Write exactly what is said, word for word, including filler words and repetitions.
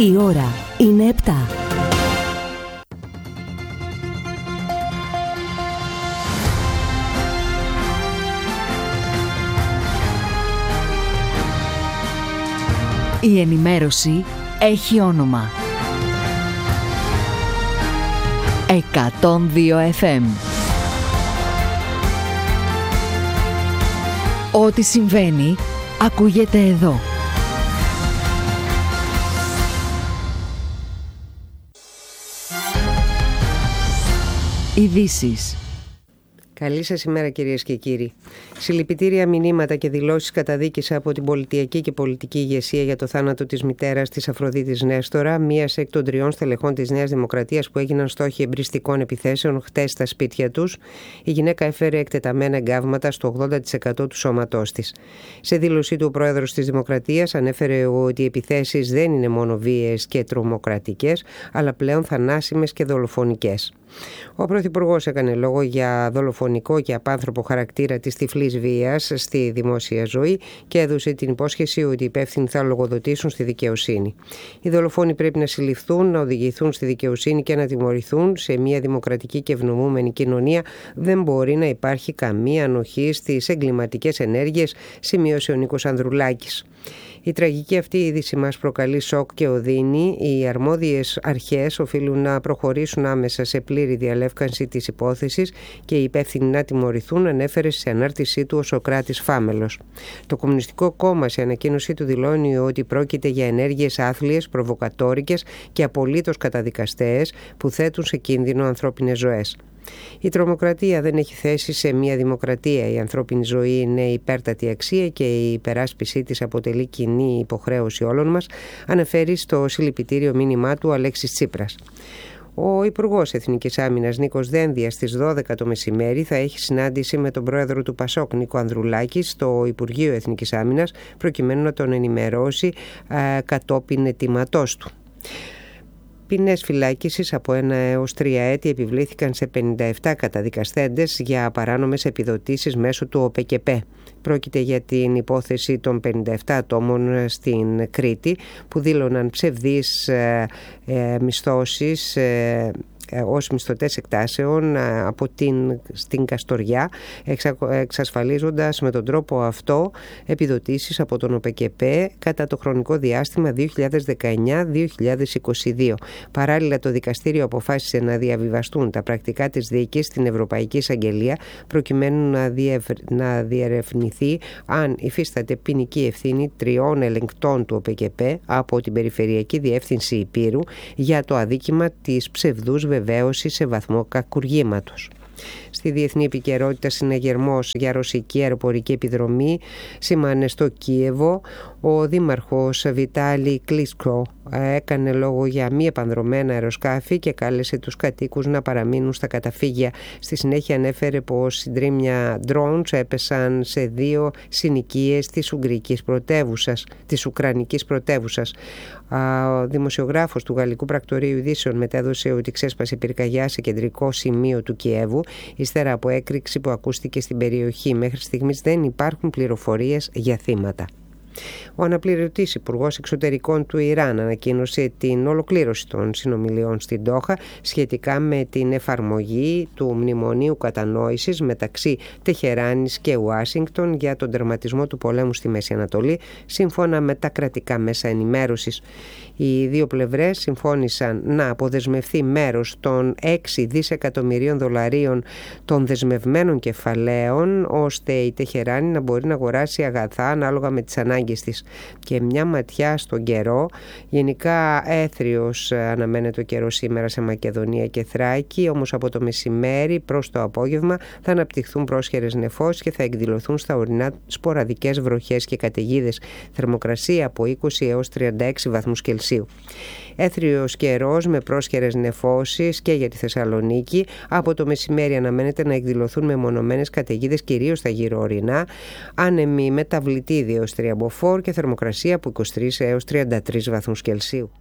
Η ώρα είναι επτά. Η ενημέρωση έχει όνομα. εκατόν δύο εφ εμ. Ό,τι συμβαίνει, ακούγεται εδώ. Ειδήσεις. Καλή σας ημέρα, κυρίες και κύριοι. Συλληπιτήρια μηνύματα και δηλώσεις καταδίκης από την πολιτιακή και πολιτική ηγεσία για το θάνατο της μητέρας της Αφροδίτης Νέστορα, μίας εκ των τριών στελεχών της Νέας Δημοκρατίας που έγιναν στόχοι εμπριστικών επιθέσεων χτες στα σπίτια τους. Η γυναίκα έφερε εκτεταμένα εγκάβματα στο ογδόντα τοις εκατό του σώματός της. Σε δήλωσή του, ο πρόεδρος της Δημοκρατίας ανέφερε ότι οι επιθέσεις δεν είναι μόνο βίαιες και τρομοκρατικές, αλλά πλέον θανάσιμες και δολοφονικές. Ο Πρωθυπουργός έκανε λόγο για δολοφονικό και απάνθρωπο χαρακτήρα της τυφλής βίας στη δημόσια ζωή και έδωσε την υπόσχεση ότι οι υπεύθυνοι θα λογοδοτήσουν στη δικαιοσύνη. Οι δολοφόνοι πρέπει να συλληφθούν, να οδηγηθούν στη δικαιοσύνη και να τιμωρηθούν. Σε μια δημοκρατική και ευνομούμενη κοινωνία δεν μπορεί να υπάρχει καμία ανοχή στις εγκληματικές ενέργειες, σημείωσε ο Νίκος Ανδρουλάκης. Η τραγική αυτή είδηση μας προκαλεί σοκ και οδύνη. Οι αρμόδιες αρχές οφείλουν να προχωρήσουν άμεσα σε πλήρη διαλεύκανση της υπόθεσης και οι υπεύθυνοι να τιμωρηθούν, ανέφερε σε ανάρτησή του ο Σωκράτης Φάμελος. Το Κομμουνιστικό Κόμμα σε ανακοίνωσή του δηλώνει ότι πρόκειται για ενέργειες άθλιες, προβοκατόρικες και απολύτως καταδικαστέες που θέτουν σε κίνδυνο ανθρώπινες ζωές. Η τρομοκρατία δεν έχει θέση σε μια δημοκρατία. Η ανθρώπινη ζωή είναι υπέρτατη αξία και η υπεράσπιση της αποτελεί κοινή υποχρέωση όλων μας, αναφέρει στο συλληπιτήριο μήνυμά του Αλέξης Τσίπρας. Ο Υπουργός Εθνικής Άμυνας Νίκος Δένδιας στις δώδεκα το μεσημέρι θα έχει συνάντηση με τον πρόεδρο του Πασόκ Νίκο Ανδρουλάκη στο Υπουργείο Εθνικής Άμυνας προκειμένου να τον ενημερώσει α, κατόπιν αιτήματός του. Ποινές φυλάκισης από ένα έως τρία έτη επιβλήθηκαν σε πενήντα επτά καταδικαστέντες για παράνομες επιδοτήσεις μέσω του ΟΠΕΚΕΠΕ. Πρόκειται για την υπόθεση των πενήντα επτά ατόμων στην Κρήτη που δήλωναν ψευδείς ε, ε, μισθώσεις ε, ως μισθωτές εκτάσεων από την, στην Καστοριά, εξα, εξασφαλίζοντας με τον τρόπο αυτό επιδοτήσεις από τον ΟΠΕΚΕΠΕ κατά το χρονικό διάστημα δύο χιλιάδες δεκαεννιά δύο χιλιάδες είκοσι δύο. Παράλληλα, το δικαστήριο αποφάσισε να διαβιβαστούν τα πρακτικά της δίκης στην Ευρωπαϊκή Εισαγγελία προκειμένου να, διευ, να διερευνηθεί αν υφίσταται ποινική ευθύνη τριών ελεγκτών του ΟΠΕΚΕΠΕ από την Περιφερειακή Διεύθυνση Ηπείρου για το αδίκημα της ψευδούς βεβαίωση σε βαθμό κακουργήματος. Στη διεθνή επικαιρότητα, συναγερμός για ρωσική αεροπορική επιδρομή σήμανε στο Κίεβο. Ο δήμαρχος Βιτάλη Κλίτσκο έκανε λόγο για μη επανδρομένα αεροσκάφη και κάλεσε τους κατοίκους να παραμείνουν στα καταφύγια. Στη συνέχεια ανέφερε πως συντρίμμια drones έπεσαν σε δύο συνοικίες της Ουγγρικής πρωτεύουσας, της Ουκρανικής πρωτεύουσας. Ο δημοσιογράφος του Γαλλικού Πρακτορείου Ειδήσεων μετέδωσε ότι ξέσπασε πυρκαγιά σε κεντρικό σημείο του Κιέβου, ύστερα από έκρηξη που ακούστηκε στην περιοχή. Μέχρι στιγμής δεν υπάρχουν πληροφορίες για θύματα. Ο αναπληρωτής Υπουργός Εξωτερικών του Ιράν ανακοίνωσε την ολοκλήρωση των συνομιλιών στην Ντόχα σχετικά με την εφαρμογή του Μνημονίου Κατανόησης μεταξύ Τεχεράνης και Ουάσιγκτον για τον τερματισμό του πολέμου στη Μέση Ανατολή, σύμφωνα με τα κρατικά μέσα ενημέρωσης. Οι δύο πλευρές συμφώνησαν να αποδεσμευθεί μέρος των έξι δισεκατομμυρίων δολαρίων των δεσμευμένων κεφαλαίων, ώστε η Τεχεράνη να μπορεί να αγοράσει αγαθά ανάλογα με τις ανάγκες της. Και μια ματιά στον καιρό. Γενικά έθριος αναμένεται ο καιρός σήμερα σε Μακεδονία και Θράκη, όμως από το μεσημέρι προς το απόγευμα θα αναπτυχθούν πρόσχερες νεφώσεις και θα εκδηλωθούν στα ορεινά σποραδικές βροχές και καταιγίδες. Θερμοκρασία από είκοσι έως τριάντα έξι βαθμούς Κελσίου. Έθριος καιρός με πρόσχερες νεφώσεις και για τη Θεσσαλονίκη. Από το μεσημέρι αναμένεται να εκδηλωθούν μεμονωμένες καταιγίδες κυρίως στα γύρω ορεινά. Άνεμη μεταβλητήδη έως τριαμποφόρ και θερμοκρασία από είκοσι τρεις έως τριάντα τρεις βαθμούς Κελσίου.